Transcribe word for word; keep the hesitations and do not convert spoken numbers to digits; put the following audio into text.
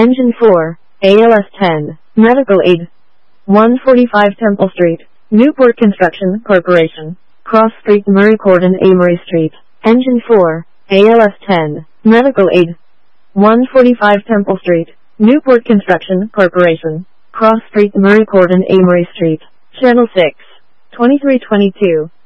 Engine four, A L S ten, Medical Aid. one forty-five Temple Street, Newport Construction Corporation. Cross Street, Murray Court and Amory Street. Engine four, A L S ten, Medical Aid. one forty-five Temple Street, Newport Construction Corporation. Cross Street, Murray Court and Amory Street. Channel six, twenty-three twenty-two.